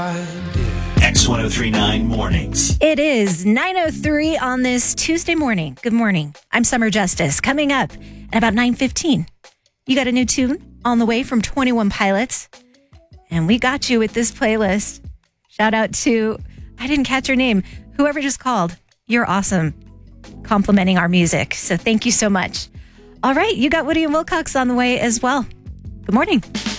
X1039 Mornings. It is 9:03 on this Tuesday morning. Good morning. I'm Summer Justice. Coming up at about 9:15, you got a new tune on the way from 21 Pilots. And we got you with this playlist. Shout out to, I didn't catch your name, whoever just called. You're awesome. Complimenting our music. So thank you so much. All right, you got Woody and Wilcox on the way as well. Good morning.